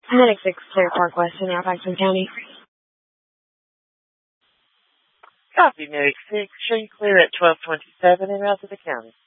Medic 6, Clear Park West in Outbackton County. Copy, Medic 6. Showing clear at 1227 en route to the county.